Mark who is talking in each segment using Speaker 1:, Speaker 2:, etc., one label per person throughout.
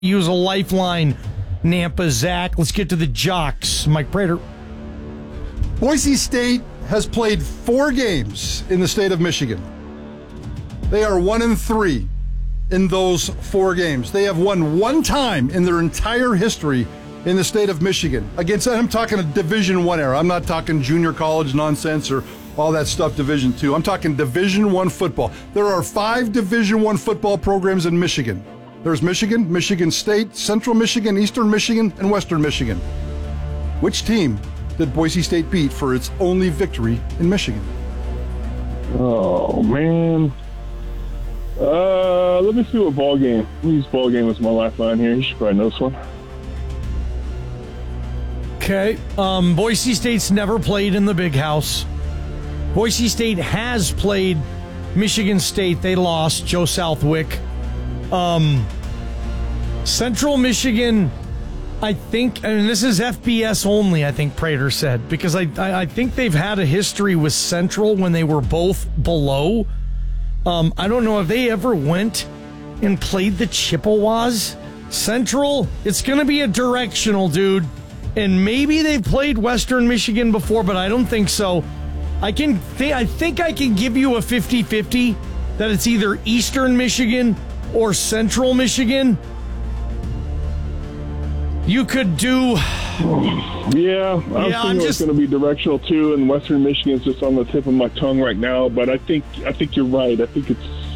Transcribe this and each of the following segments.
Speaker 1: use a lifeline. Nampa, Zach. Let's get to the jocks. Mike Prater.
Speaker 2: Boise State has played 4 games in the state of Michigan. They are 1-3 in those 4 games. They have won 1 time in their entire history in the state of Michigan. Against, I'm talking a Division I era. I'm not talking junior college nonsense or all that stuff, Division II. I'm talking Division I football. There are 5 Division I football programs in Michigan. There's Michigan, Michigan State, Central Michigan, Eastern Michigan, and Western Michigan. Which team did Boise State beat for its only victory in Michigan?
Speaker 3: Oh, man. Let me see what ball game. Let me use ball game as my lifeline here. You should probably know this one.
Speaker 1: Okay. Boise State's never played in the Big House. Boise State has played Michigan State. They lost. Joe Southwick. Central Michigan, I think, and this is FBS only, I think Prater said, because I think they've had a history with Central when they were both below. I don't know if they ever went and played the Chippewas. Central, it's going to be a directional, dude. And maybe they've played Western Michigan before, but I don't think so. I think I can give you a 50-50 that it's either Eastern Michigan or Central Michigan. You could do...
Speaker 3: Yeah, I'm thinking it's going to be directional too, and Western Michigan is just on the tip of my tongue right now. But I think you're right. I think it's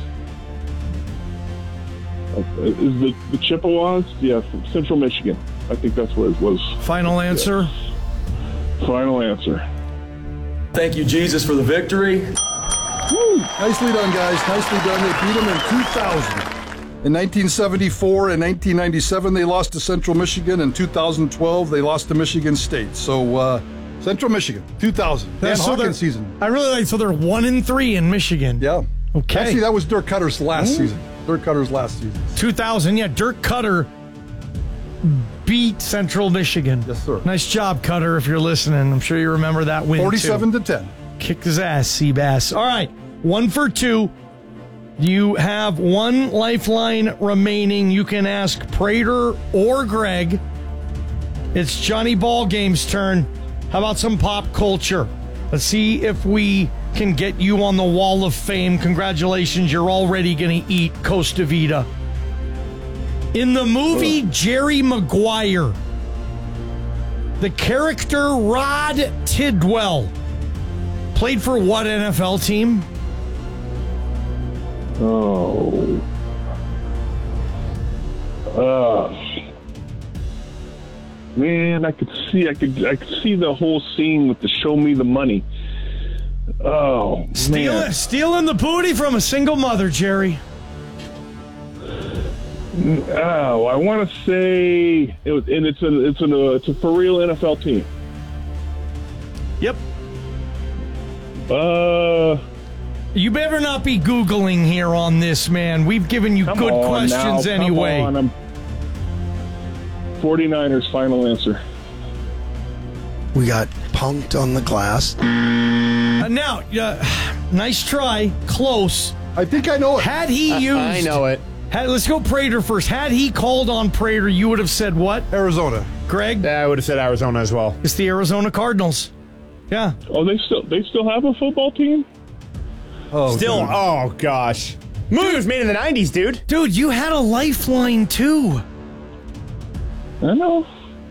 Speaker 3: is the Chippewas. Yeah, Central Michigan. I think that's what it was.
Speaker 1: Final answer.
Speaker 3: Yeah. Final answer.
Speaker 4: Thank you, Jesus, for the victory.
Speaker 2: Woo! Nicely done, guys. Nicely done. They beat them in 2000. In 1974 and 1997, they lost to Central Michigan. In 2012, they lost to Michigan State. So, Central Michigan, 2000. Dan Hawkins season.
Speaker 1: I really like, so they're 1-3 in Michigan.
Speaker 2: Yeah.
Speaker 1: Okay.
Speaker 2: Actually, that was Dirk Cutter's last season. Dirk Cutter's last season.
Speaker 1: 2000, yeah. Dirk Cutter beat Central Michigan.
Speaker 2: Yes, sir.
Speaker 1: Nice job, Cutter, if you're listening. I'm sure you remember that win,
Speaker 2: 47-10.
Speaker 1: Kicked his ass, Seabass. All right, 1 for 2. You have 1 lifeline remaining. You can ask Prater or Greg. It's Johnny Ballgame's turn. How about some pop culture? Let's see if we can get you on the Wall of Fame. Congratulations, you're already going to eat Costa Vida. In the movie Jerry Maguire, the character Rod Tidwell played for what NFL team?
Speaker 3: Oh. Man, I could see the whole scene with the "Show Me the Money." Oh, man.
Speaker 1: Stealing the booty from a single mother, Jerry.
Speaker 3: Oh, I want to say it was, and it's a for real NFL team.
Speaker 1: Yep. You better not be Googling here on this, man. We've given you good questions anyway.
Speaker 3: Come on, 49ers final answer.
Speaker 5: We got punked on the glass.
Speaker 1: Now, nice try. Close.
Speaker 2: I think I know it.
Speaker 1: Had he used...
Speaker 6: I know it.
Speaker 1: Let's go Prater first. Had he called on Prater, you would have said what?
Speaker 2: Arizona.
Speaker 1: Greg?
Speaker 6: Yeah, I would have said Arizona as well.
Speaker 1: It's the Arizona Cardinals. Yeah.
Speaker 3: Oh, they still have a football team?
Speaker 2: Oh,
Speaker 6: Still,
Speaker 2: dude.
Speaker 6: oh gosh. Movie was made in the 90s, dude.
Speaker 1: Dude, you had a lifeline too.
Speaker 3: I know.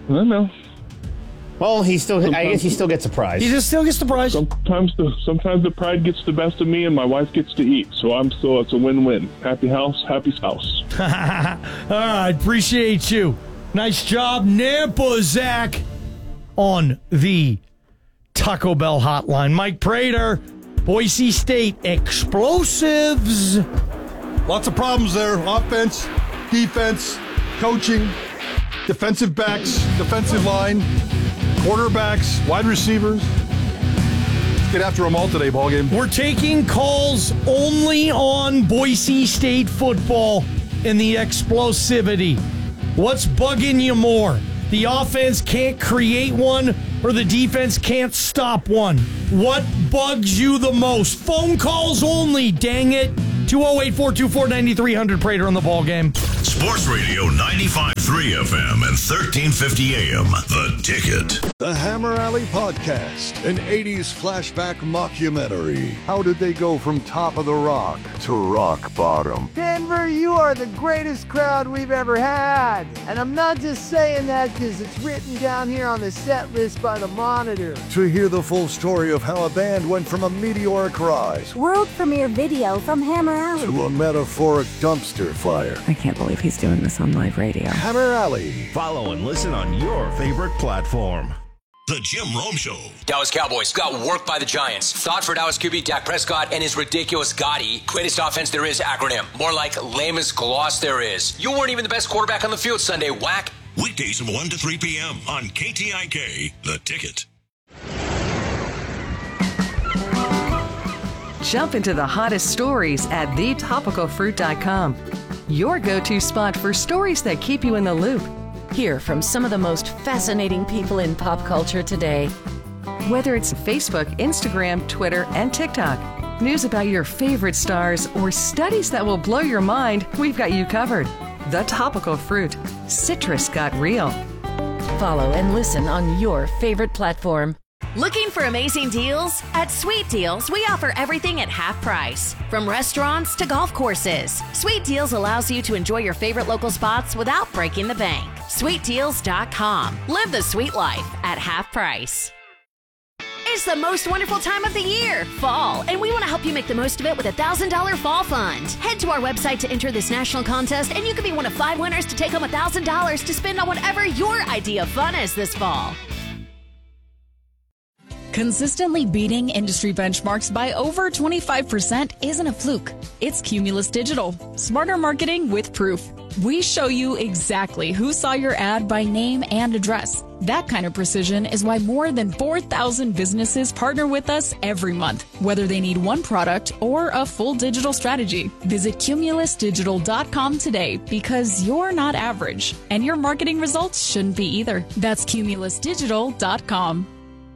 Speaker 6: Well, I guess he still gets a prize.
Speaker 1: He just still gets the prize.
Speaker 3: Sometimes the pride gets the best of me, and my wife gets to eat. So it's a win-win. Happy house, happy spouse.
Speaker 1: All right, appreciate you. Nice job, Nampa Zach, on the Taco Bell hotline. Mike Prater, Boise State explosives.
Speaker 2: Lots of problems there. Offense, defense, coaching, defensive backs, defensive line, quarterbacks, wide receivers. Let's get after them all today, ballgame.
Speaker 1: We're taking calls only on Boise State football and the explosivity. What's bugging you more? The offense can't create one or the defense can't stop one? What bugs you the most? Phone calls only, dang it. 208-424-9300, Prater on the ball game.
Speaker 7: Sports Radio 95.3 FM and 1350 AM. The Ticket.
Speaker 8: The Hammer Alley Podcast, an 80s flashback mockumentary. How did they go from top of the rock to rock bottom?
Speaker 9: Denver, you are the greatest crowd we've ever had. And I'm not just saying that because it's written down here on the set list by the Monitor.
Speaker 8: To hear the full story of how a band went from a meteoric rise,
Speaker 10: world premiere video from Hammer Alley,
Speaker 8: to a metaphoric dumpster fire.
Speaker 11: I can't believe he's doing this on live radio.
Speaker 8: Hammer Alley.
Speaker 7: Follow and listen on your favorite platform. The Jim Rome Show.
Speaker 12: Dallas Cowboys got worked by the Giants. Thought for Dallas QB Dak Prescott and his ridiculous Gotti. Greatest offense there is acronym. More like lamest gloss there is. You weren't even the best quarterback on the field Sunday, whack.
Speaker 7: Weekdays from 1 to 3 p.m. on KTIK, The Ticket.
Speaker 13: Jump into the hottest stories at thetopicalfruit.com. Your go-to spot for stories that keep you in the loop. Hear from some of the most fascinating people in pop culture today. Whether it's Facebook, Instagram, Twitter, and TikTok, news about your favorite stars, or studies that will blow your mind, we've got you covered. The Topical Fruit. Citrus got real. Follow and listen on your favorite platform.
Speaker 14: Looking for amazing deals? At Sweet Deals, we offer everything at half price. From restaurants to golf courses, Sweet Deals allows you to enjoy your favorite local spots without breaking the bank. SweetDeals.com. Live the sweet life at half price. It's the most wonderful time of the year, fall, and we want to help you make the most of it with a $1,000 fall fund. Head to our website to enter this national contest, and you could be one of 5 winners to take home $1,000 to spend on whatever your idea of fun is this fall.
Speaker 15: Consistently beating industry benchmarks by over 25% isn't a fluke. It's Cumulus Digital. Smarter marketing with proof. We show you exactly who saw your ad by name and address. That kind of precision is why more than 4,000 businesses partner with us every month, whether they need one product or a full digital strategy. Visit cumulusdigital.com today because you're not average, and your marketing results shouldn't be either. That's cumulusdigital.com.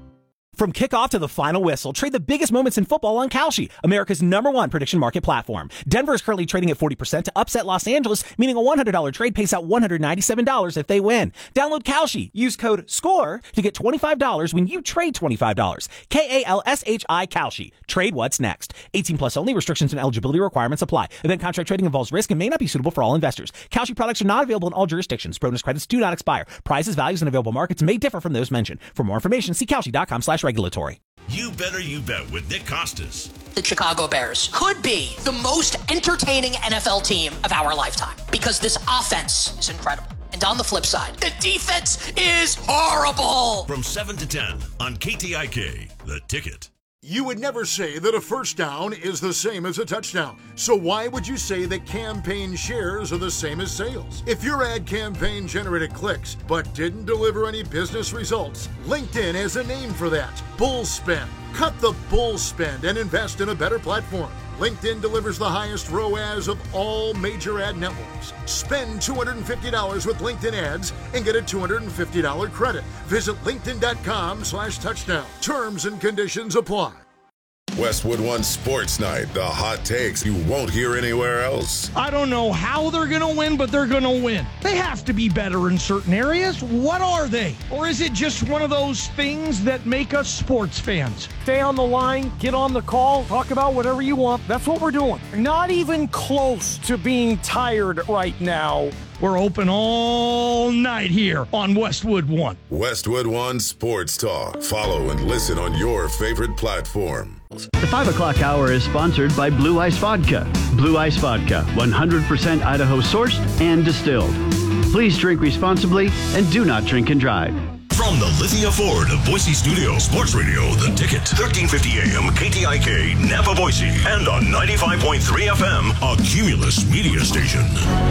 Speaker 16: From kickoff to the final whistle, trade the biggest moments in football on Kalshi, America's #1 prediction market platform. Denver is currently trading at 40% to upset Los Angeles, meaning a $100 trade pays out $197 if they win. Download Kalshi. Use code SCORE to get $25 when you trade $25. Kalshi. Kalshi. Trade what's next. 18 plus only. Restrictions and eligibility requirements apply. Event contract trading involves risk and may not be suitable for all investors. Kalshi products are not available in all jurisdictions. Bonus credits do not expire. Prices, values, and available markets may differ from those mentioned. For more information, see Kalshi.com/regulatory.
Speaker 7: You Better You Bet with Nick Costas.
Speaker 17: The Chicago Bears could be the most entertaining NFL team of our lifetime because this offense is incredible. And on the flip side, the defense is horrible.
Speaker 7: From 7 to 10 on KTIK, The Ticket.
Speaker 18: You would never say that a first down is the same as a touchdown. So why would you say that campaign shares are the same as sales? If your ad campaign generated clicks but didn't deliver any business results, LinkedIn has a name for that. Bull spend. Cut the bull spend and invest in a better platform. LinkedIn delivers the highest ROAS of all major ad networks. Spend $250 with LinkedIn ads and get a $250 credit. Visit linkedin.com/touchdown. Terms and conditions apply.
Speaker 19: Westwood One Sports Night, the hot takes you won't hear anywhere else.
Speaker 1: I don't know how they're going to win, but they're going to win. They have to be better in certain areas. What are they? Or is it just one of those things that make us sports fans? Stay on the line, get on the call, talk about whatever you want. That's what we're doing. Not even close to being tired right now. We're open all night here on Westwood One.
Speaker 19: Westwood One Sports Talk. Follow and listen on your favorite platform.
Speaker 20: The 5 o'clock hour is sponsored by Blue Ice Vodka. Blue Ice Vodka, 100% Idaho sourced and distilled. Please drink responsibly and do not drink and drive.
Speaker 7: From the Lithia Ford of Boise Studio, Sports Radio, The Ticket, 1350 AM, KTIK, Napa, Boise, and on 95.3 FM, a Cumulus media station.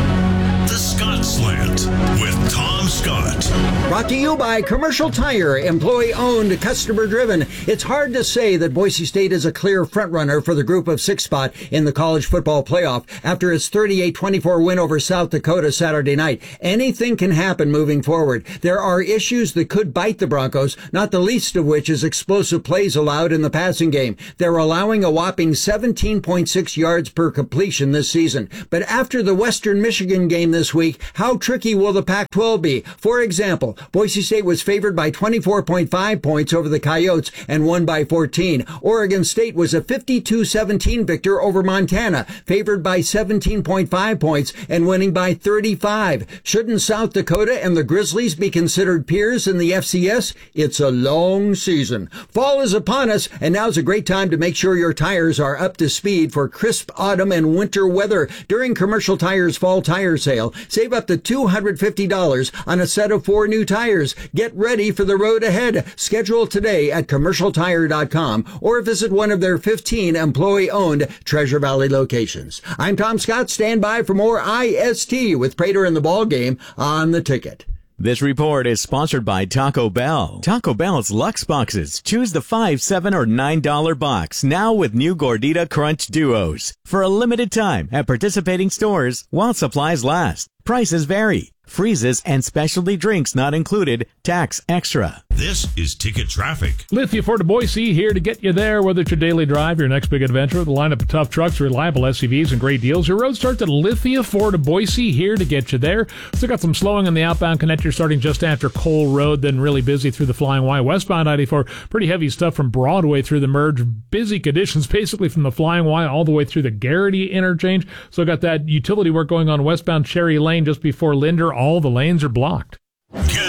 Speaker 7: The Scott Slant with Tom Scott.
Speaker 21: Brought to you by Commercial Tire, employee-owned, customer-driven. It's hard to say that Boise State is a clear frontrunner for the Group of 6 spot in the college football playoff after its 38-24 win over South Dakota Saturday night. Anything can happen moving forward. There are issues that could bite the Broncos, not the least of which is explosive plays allowed in the passing game. They're allowing a whopping 17.6 yards per completion this season. But after the Western Michigan game this week. How tricky will the Pac-12 be? For example, Boise State was favored by 24.5 points over the Coyotes and won by 14. Oregon State was a 52-17 victor over Montana, favored by 17.5 points and winning by 35. Shouldn't South Dakota and the Grizzlies be considered peers in the FCS? It's a long season. Fall is upon us, and now's a great time to make sure your tires are up to speed for crisp autumn and winter weather. During Commercial Tire's fall tire sale, save up to $250 on a set of 4 new tires. Get ready for the road ahead. Schedule today at CommercialTire.com or visit one of their 15 employee-owned Treasure Valley locations. I'm Tom Scott. Stand by for more IST with Prater in the Ball Game on The Ticket.
Speaker 4: This report is sponsored by Taco Bell. Taco Bell's Lux Boxes. Choose the $5, $7, or $9 box. Now with new Gordita Crunch Duos. For a limited time at participating stores while supplies last. Prices vary. Freezes and specialty drinks not included. Tax extra.
Speaker 7: This is Ticket Traffic.
Speaker 22: Lithia Ford of Boise here to get you there, whether it's your daily drive, your next big adventure, the lineup of tough trucks, reliable SUVs, and great deals. Your road starts at Lithia Ford of Boise here to get you there. Still got some slowing on the outbound connector starting just after Cole Road, then really busy through the Flying Y. Westbound I-84, pretty heavy stuff from Broadway through the merge. Busy conditions basically from the Flying Y all the way through the Garrity interchange. So got that utility work going on westbound Cherry Lane just before Linder. All the lanes are blocked.